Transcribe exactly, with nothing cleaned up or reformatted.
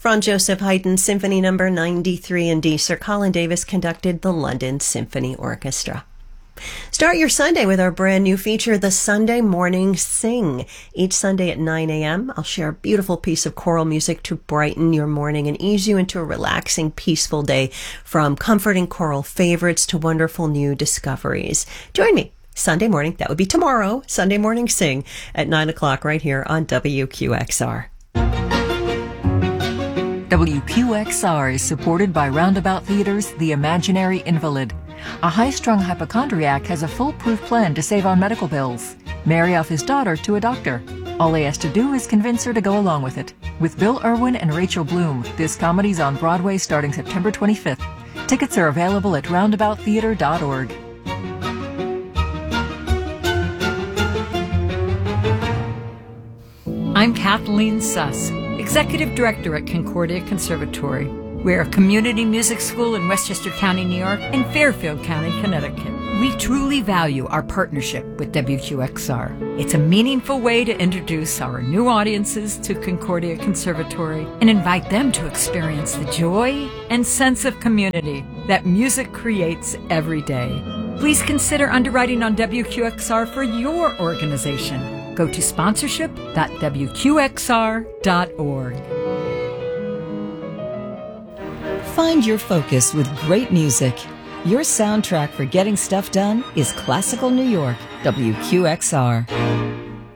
Franz Joseph Haydn Symphony Number ninety-three in D. Sir Colin Davis conducted the London Symphony Orchestra. Start your Sunday with our brand new feature, the Sunday Morning Sing. Each Sunday at nine a.m., I'll share a beautiful piece of choral music to brighten your morning and ease you into a relaxing, peaceful day, from comforting choral favorites to wonderful new discoveries. Join me Sunday morning, that would be tomorrow, Sunday Morning Sing at nine o'clock right here on W Q X R. W Q X R is supported by Roundabout Theater's The Imaginary Invalid. A high-strung hypochondriac has a foolproof plan to save on medical bills. Marry off his daughter to a doctor. All he has to do is convince her to go along with it. With Bill Irwin and Rachel Bloom, this comedy's on Broadway starting September twenty-fifth. Tickets are available at roundabout theater dot org. I'm Kathleen Suss, Executive Director at Concordia Conservatory. We're a community music school in Westchester County, New York, and Fairfield County, Connecticut. We truly value our partnership with W Q X R. It's a meaningful way to introduce our new audiences to Concordia Conservatory and invite them to experience the joy and sense of community that music creates every day. Please consider underwriting on W Q X R for your organization. Go to sponsorship dot w q x r dot org. Find your focus with great music. Your soundtrack for getting stuff done is Classical New York, W Q X R.